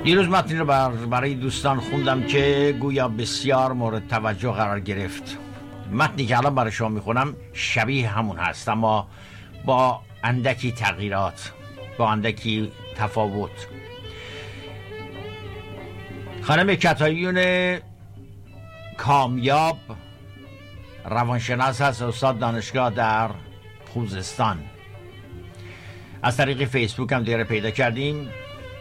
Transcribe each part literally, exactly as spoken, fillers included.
دیروز متنی رو بر برای دوستان خوندم که گویا بسیار مورد توجه قرار گرفت. متنی که الان برای شما میخونم شبیه همون هست، اما با اندکی تغییرات، با اندکی تفاوت. خانم کتاییون کامیاب روانشناس هست، استاد دانشگاه در خوزستان. از طریق فیسبوک هم دیگه پیدا کردیم.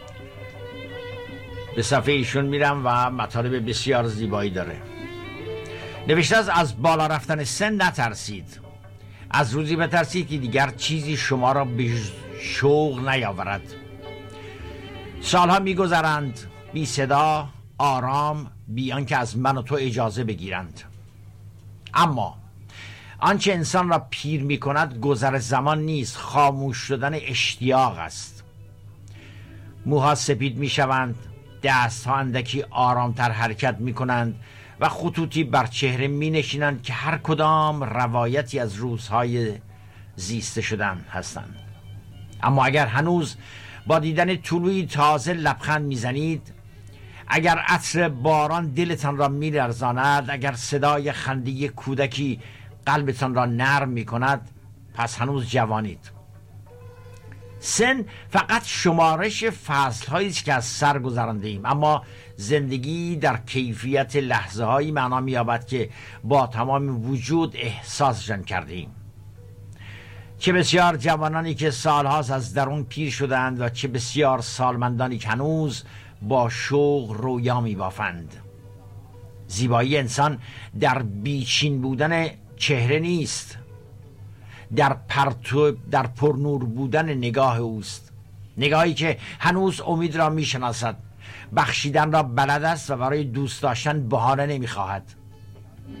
به صفحه ایشون میرم و مطالب بسیار زیبایی داره. نوشته از از بالا رفتن سن نترسید، از روزی بترسید که دیگر چیزی شما را به شوق نیاورد. سالها میگذرند بی صدا، آرام، بی آنکه از من و تو اجازه بگیرند. اما آنچه انسان را پیر می کند گذر زمان نیست، خاموش شدن اشتیاق است. موها سپید می شوند، دست ها اندکی آرامتر حرکت می کنند و خطوطی بر چهره می نشینند که هر کدام روایتی از روزهای زیسته شدن هستند. اما اگر هنوز با دیدن طلوعی تازه لبخند می زنید، اگر عطر باران دلتان را می لرزاند، اگر صدای خنده کودکی قلبتان را نرم می کند، پس هنوز جوانید. سن فقط شمارش فصل‌هایی است که از سر گذرانده ایم، اما زندگی در کیفیت لحظه هایی معنا می‌یابد که با تمام وجود احساسشان کرده ایم. چه بسیار جوانانی که سالهاست از درون پیر شدند و چه بسیار سالمندانی که هنوز با شوق رویا می‌بافند. زیبایی انسان در بیچین بودن چهره نیست، در پرتو در پرنور بودن نگاه اوست. نگاهی که هنوز امید را میشناسد، بخشیدن را بلد است و برای دوست داشتن بهانه نمیخواهد.